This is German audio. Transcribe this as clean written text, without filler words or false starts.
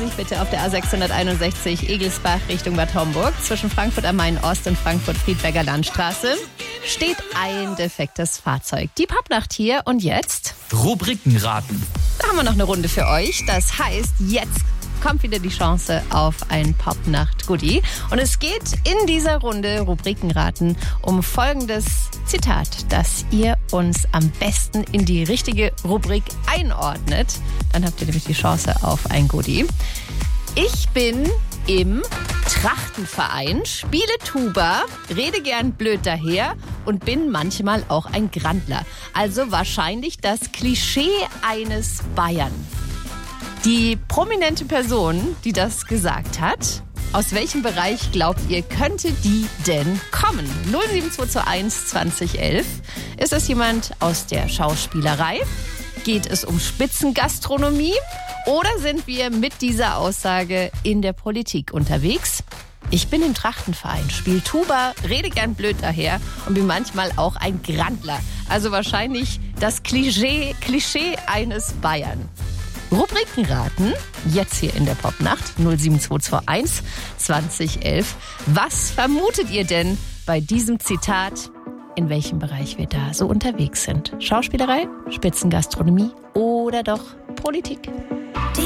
Vorsicht bitte auf der A661 Egelsbach Richtung Bad Homburg. Zwischen Frankfurt am Main Ost und Frankfurt-Friedberger Landstraße steht ein defektes Fahrzeug. Die Popnacht hier und jetzt Rubrikenraten. Da haben wir noch eine Runde für euch. Das heißt, jetzt kommt wieder die Chance auf ein Popnacht-Goodie. Und es geht in dieser Runde Rubrikenraten um folgendes Zitat, das ihr uns am besten in die richtige Rubrik einordnet. Dann habt ihr nämlich die Chance auf ein Goodie. Ich bin im Trachtenverein, spiele Tuba, rede gern blöd daher und bin manchmal auch ein Grandler. Also wahrscheinlich das Klischee eines Bayern. Die prominente Person, die das gesagt hat, aus welchem Bereich glaubt ihr, könnte die denn kommen? 07221 2011. Ist es jemand aus der Schauspielerei? Geht es um Spitzengastronomie? Oder sind wir mit dieser Aussage in der Politik unterwegs? Ich bin im Trachtenverein, spiele Tuba, rede gern blöd daher und bin manchmal auch ein Grandler. Also wahrscheinlich das Klischee eines Bayern. Rubrikenraten, jetzt hier in der Popnacht, 07221 2011. Was vermutet ihr denn bei diesem Zitat, in welchem Bereich wir da so unterwegs sind? Schauspielerei, Spitzengastronomie oder doch Politik?